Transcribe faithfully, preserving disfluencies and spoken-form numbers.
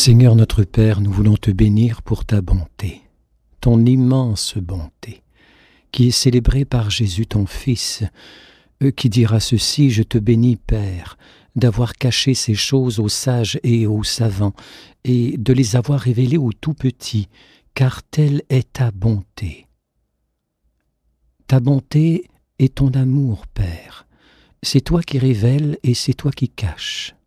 Seigneur notre Père, nous voulons te bénir pour ta bonté, ton immense bonté, qui est célébrée par Jésus ton Fils, qui dira ceci: « Je te bénis, Père, d'avoir caché ces choses aux sages et aux savants, et de les avoir révélées aux tout-petits, car telle est ta bonté. » Ta bonté est ton amour, Père. C'est toi qui révèles et c'est toi qui caches.